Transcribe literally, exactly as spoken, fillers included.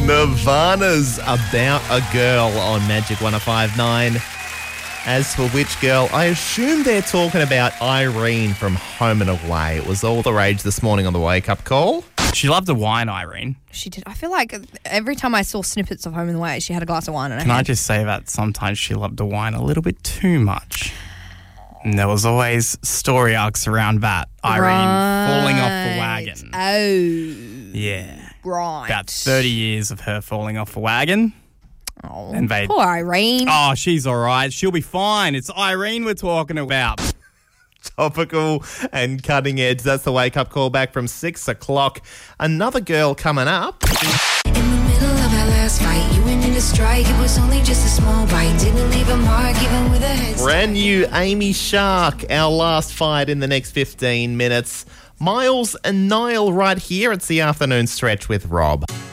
Nirvana's About a Girl on Magic one oh five point nine. As for which girl, I assume they're talking about Irene from Home and Away. It was all the rage this morning on the wake-up call. She loved the wine, Irene. She did. I feel like every time I saw snippets of Home and Away, she had a glass of wine in her Can hand. I just say that sometimes she loved the wine a little bit too much? And there was always story arcs around that. Irene Right. falling off the wagon. Oh. Yeah. Right. About thirty years of her falling off the wagon. Oh, And they- poor Irene. Oh, she's all right. She'll be fine. It's Irene we're talking about. Topical and cutting edge. That's the wake-up call back from six o'clock. Another girl coming up. In the middle of our last fight, you went in to strike. It was only just a small bite. Didn't leave a mark, even with a head start. Brand new Amy Shark, our last fight in the next fifteen minutes. Miles and Niall right here. It's the afternoon stretch with Rob.